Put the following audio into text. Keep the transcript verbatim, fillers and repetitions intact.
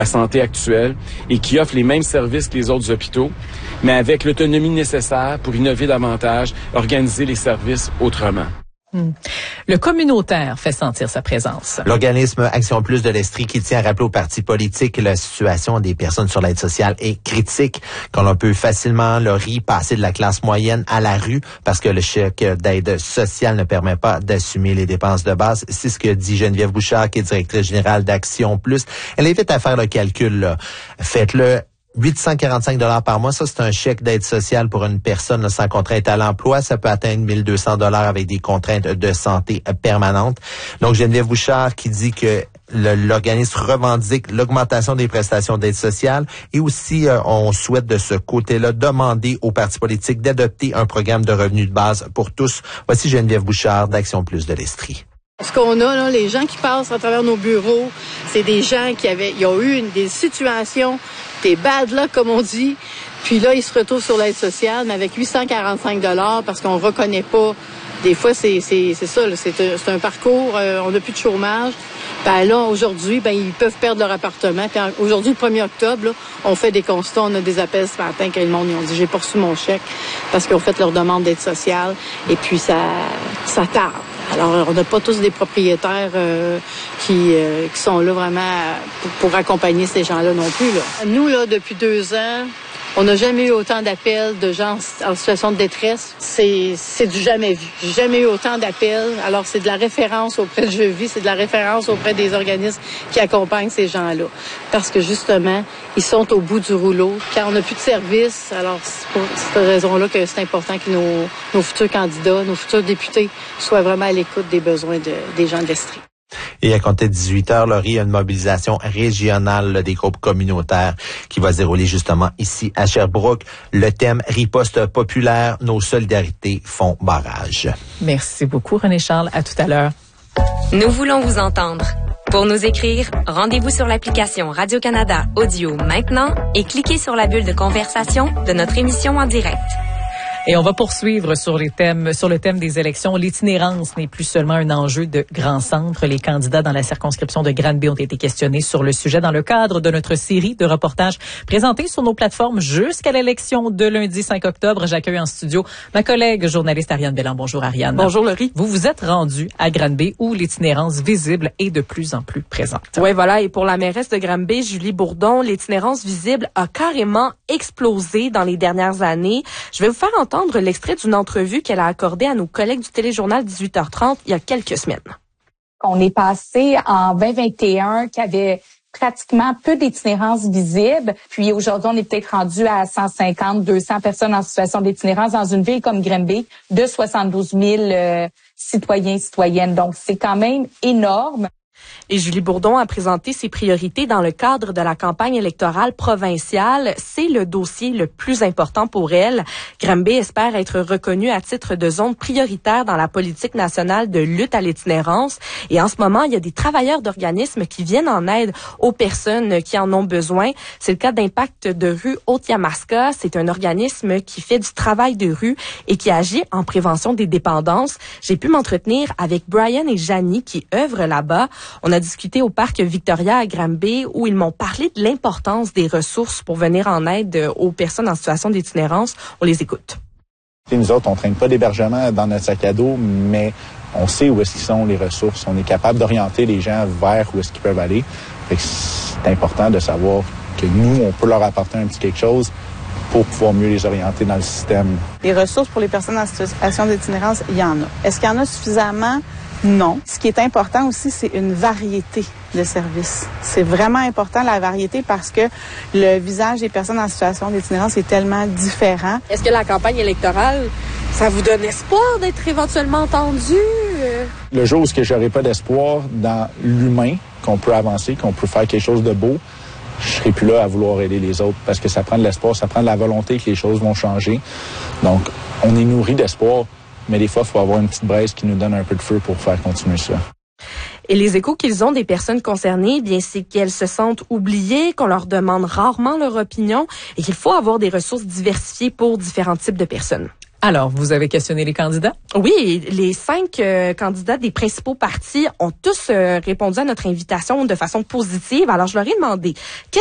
la santé actuelle et qui offre les mêmes services que les autres hôpitaux, mais avec l'autonomie nécessaire pour innover davantage, organiser les services autrement. Hmm. Le communautaire fait sentir sa présence. L'organisme Action Plus de l'Estrie qui tient à rappeler aux partis politiques que la situation des personnes sur l'aide sociale est critique, qu'on l'on peut facilement, Laurie, passer de la classe moyenne à la rue parce que le chèque d'aide sociale ne permet pas d'assumer les dépenses de base. C'est ce que dit Geneviève Bouchard, qui est directrice générale d'Action Plus. Elle invite à faire le calcul, là. Faites-le. huit cent quarante-cinq dollars par mois, ça c'est un chèque d'aide sociale pour une personne là, sans contrainte à l'emploi. Ça peut atteindre mille deux cents dollars avec des contraintes de santé permanentes. Donc Geneviève Bouchard qui dit que le, l'organisme revendique l'augmentation des prestations d'aide sociale et aussi euh, on souhaite de ce côté-là demander aux partis politiques d'adopter un programme de revenus de base pour tous. Voici Geneviève Bouchard d'Action Plus de l'Estrie. Ce qu'on a, là, les gens qui passent à travers nos bureaux, c'est des gens qui avaient, ils ont eu une, des situations, des bad luck, comme on dit. Puis là, ils se retrouvent sur l'aide sociale, mais avec huit cent quarante-cinq dollars parce qu'on reconnaît pas. Des fois, c'est, c'est, c'est ça, là, c'est, un, c'est un parcours, euh, on n'a plus de chômage. Ben là, aujourd'hui, ben ils peuvent perdre leur appartement. Puis aujourd'hui, le premier octobre, là, on fait des constats, on a des appels ce matin que le monde, ils ont dit, j'ai pas reçu mon chèque parce qu'ils ont fait leur demande d'aide sociale. Et puis, ça, ça tarde. Alors, on n'a pas tous des propriétaires euh, qui, euh, qui sont là vraiment pour, pour accompagner ces gens-là non plus. Là. Nous, là, depuis deux ans, on n'a jamais eu autant d'appels de gens en situation de détresse. C'est, c'est du jamais vu. J'ai jamais eu autant d'appels. Alors, c'est de la référence auprès de Je Vis, c'est de la référence auprès des organismes qui accompagnent ces gens-là. Parce que, justement, ils sont au bout du rouleau. Quand on n'a plus de service, alors c'est pour cette raison-là que c'est important que nos, nos futurs candidats, nos futurs députés soient vraiment à l'écoute des besoins de, des gens de l'Estrie. Et à compter de dix-huit heures, Laurie, il y a une mobilisation régionale là, des groupes communautaires qui va se dérouler justement ici à Sherbrooke. Le thème riposte populaire, nos solidarités font barrage. Merci beaucoup, René-Charles. À tout à l'heure. Nous voulons vous entendre. Pour nous écrire, rendez-vous sur l'application Radio-Canada Audio maintenant et cliquez sur la bulle de conversation de notre émission en direct. Et on va poursuivre sur les thèmes, sur le thème des élections. L'itinérance n'est plus seulement un enjeu de grand centre. Les candidats dans la circonscription de Granby ont été questionnés sur le sujet dans le cadre de notre série de reportages présentés sur nos plateformes jusqu'à l'élection de lundi cinq octobre. J'accueille en studio ma collègue journaliste Ariane Belland. Bonjour Ariane. Bonjour Laurie. Vous vous êtes rendue à Granby où l'itinérance visible est de plus en plus présente. Oui, voilà. Et pour la mairesse de Granby, Julie Bourdon, l'itinérance visible a carrément explosé dans les dernières années. Je vais vous faire entendre entendre l'extrait d'une entrevue qu'elle a accordée à nos collègues du téléjournal dix-huit heures trente il y a quelques semaines. On est passé en vingt vingt et un qu'il y avait pratiquement peu d'itinérance visible. Puis aujourd'hui, on est peut-être rendu à cent cinquante, deux cents personnes en situation d'itinérance dans une ville comme Granby de soixante-douze mille euh, citoyens et citoyennes. Donc, c'est quand même énorme. Et Julie Bourdon a présenté ses priorités dans le cadre de la campagne électorale provinciale. C'est le dossier le plus important pour elle. Granby espère être reconnue à titre de zone prioritaire dans la politique nationale de lutte à l'itinérance. Et en ce moment, il y a des travailleurs d'organismes qui viennent en aide aux personnes qui en ont besoin. C'est le cas d'Impact de rue Haute-Yamaska. C'est un organisme qui fait du travail de rue et qui agit en prévention des dépendances. J'ai pu m'entretenir avec Brian et Janie qui œuvrent là-bas. On a discuté au parc Victoria à Granby où ils m'ont parlé de l'importance des ressources pour venir en aide aux personnes en situation d'itinérance. On les écoute. Et nous autres, on ne traîne pas d'hébergement dans notre sac à dos, mais on sait où est-ce qu'ils sont les ressources. On est capable d'orienter les gens vers où est-ce qu'ils peuvent aller. Fait que c'est important de savoir que nous, on peut leur apporter un petit quelque chose pour pouvoir mieux les orienter dans le système. Les ressources pour les personnes en situation d'itinérance, il y en a. Est-ce qu'il y en a suffisamment? Non. Ce qui est important aussi, c'est une variété de services. C'est vraiment important, la variété, parce que le visage des personnes en situation d'itinérance est tellement différent. Est-ce que la campagne électorale, ça vous donne espoir d'être éventuellement entendu? Le jour où je n'aurai pas d'espoir dans l'humain, qu'on peut avancer, qu'on peut faire quelque chose de beau, je ne serai plus là à vouloir aider les autres, parce que ça prend de l'espoir, ça prend de la volonté que les choses vont changer. Donc, on est nourri d'espoir. Mais des fois, il faut avoir une petite braise qui nous donne un peu de feu pour faire continuer ça. Et les échos qu'ils ont des personnes concernées, eh bien, c'est qu'elles se sentent oubliées, qu'on leur demande rarement leur opinion et qu'il faut avoir des ressources diversifiées pour différents types de personnes. Alors, vous avez questionné les candidats? Oui, les cinq euh, candidats des principaux partis ont tous euh, répondu à notre invitation de façon positive. Alors, je leur ai demandé